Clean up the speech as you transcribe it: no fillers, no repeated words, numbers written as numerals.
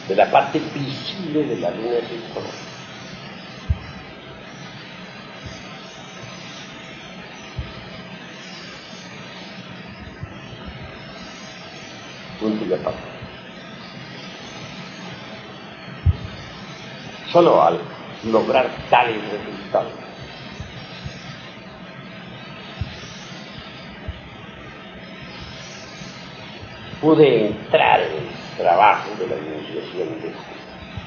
de la parte visible de la línea circular. Punto y aparte. Solo al lograr tales resultados pude entrar en el trabajo de la iniciación de